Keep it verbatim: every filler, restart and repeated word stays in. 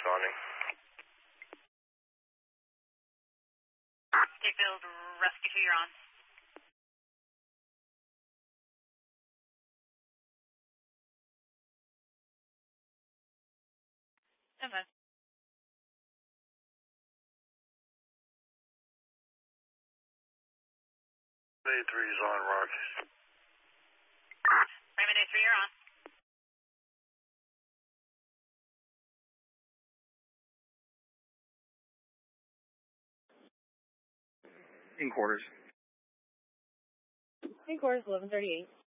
responding. Dayfield Rescue two, you're on. Okay. A three is on Rockies. Raymond A three, you're on. In quarters. In quarters, eleven thirty-eight.